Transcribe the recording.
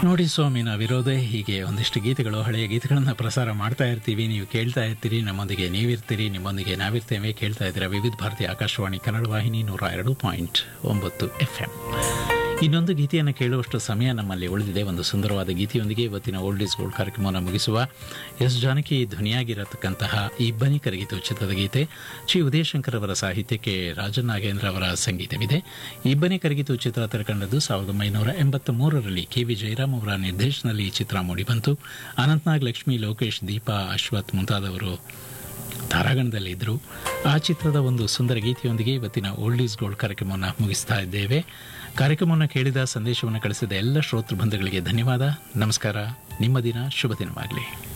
ನೋಡಿ ಸ್ವಾಮಿ, ನಾವಿರೋದೇ ಹೀಗೆ ಒಂದಿಷ್ಟು ಗೀತೆಗಳು, ಹಳೆಯ ಗೀತೆಗಳನ್ನು ಪ್ರಸಾರ ಮಾಡ್ತಾ ಇರ್ತೀವಿ. ನೀವು ಕೇಳ್ತಾ ಇರ್ತೀರಿ, ನಮ್ಮೊಂದಿಗೆ ನೀವಿರ್ತೀರಿ, ನಿಮ್ಮೊಂದಿಗೆ ನಾವಿರ್ತೇವೆ. ಕೇಳ್ತಾ ಇದ್ದೀರಾ ವಿವಿಧ ಭಾರತಿ ಆಕಾಶವಾಣಿ ಕನ್ನಡ ವಾಹಿನಿ 102.9 FM. ಇನ್ನೊಂದು ಗೀತೆಯನ್ನು ಕೇಳುವಷ್ಟು ಸಮಯ ನಮ್ಮಲ್ಲಿ ಉಳಿದಿದೆ. ಒಂದು ಸುಂದರವಾದ ಗೀತೆಯೊಂದಿಗೆ ಇವತ್ತಿನ ಓಲ್ಡ್ ಈಸ್ ಗೋಲ್ಡ್ ಕಾರ್ಯಕ್ರಮವನ್ನು ಮುಗಿಸುವ. ಎಸ್ ಜಾನಕಿ ಧ್ವನಿಯಾಗಿರತಕ್ಕಂತಹ ಇಬ್ಬನಿ ಕರಗಿತು ಚಿತ್ರದ ಗೀತೆ. ಶ್ರೀ ಉದಯಶಂಕರ್ ಅವರ ಸಾಹಿತ್ಯಕ್ಕೆ ರಾಜನ್ ನಾಗೇಂದ್ರ ಅವರ ಸಂಗೀತವಿದೆ. ಇಬ್ಬನಿ ಕರಗಿತು ಚಿತ್ರ ತೆರೆಕಂಡದ್ದು 1983ರಲ್ಲಿ KV ಜಯರಾಮ್ ಅವರ ನಿರ್ದೇಶನದಲ್ಲಿ ಈ ಚಿತ್ರ ಮೂಡಿಬಂತು. ಅನಂತ್ನಾಗ್, ಲಕ್ಷ್ಮಿ, ಲೋಕೇಶ್, ದೀಪಾ, ಅಶ್ವಥ್ ಮುಂತಾದವರು ತಾರಾಗಣದಲ್ಲಿದ್ದರು. ಆ ಚಿತ್ರದ ಒಂದು ಸುಂದರ ಗೀತೆಯೊಂದಿಗೆ ಇವತ್ತಿನ ಓಲ್ಡ್ ಈಸ್ ಗೋಲ್ಡ್ ಕಾರ್ಯಕ್ರಮವನ್ನು ಮುಗಿಸ್ತಾ ಇದ್ದೇವೆ. ಕಾರ್ಯಕ್ರಮವನ್ನು ಕೇಳಿದ, ಸಂದೇಶವನ್ನು ಕಳಿಸಿದ ಎಲ್ಲ ಶ್ರೋತೃ ಬಂಧುಗಳಿಗೆ ಧನ್ಯವಾದ. ನಮಸ್ಕಾರ. ನಿಮ್ಮ ದಿನ ಶುಭ ದಿನವಾಗಲಿ.